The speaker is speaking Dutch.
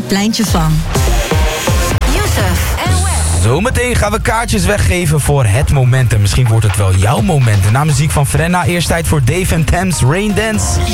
het pleintje van. Yusuf en Wes. Zometeen gaan we kaartjes weggeven voor het momentum. Misschien wordt het wel jouw moment. Na muziek van Frenna, eerst tijd voor Dave and Thames Rain Dance.